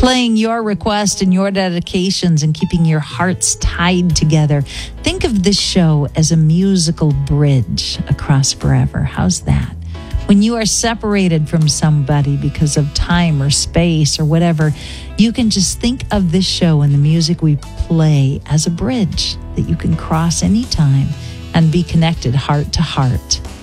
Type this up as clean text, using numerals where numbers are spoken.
playing your request and your dedications and keeping your hearts tied together. Think of this show as a musical bridge across forever. How's that? When you are separated from somebody because of time or space or whatever, you can just think of this show and the music we play as a bridge that you can cross anytime and be connected heart to heart.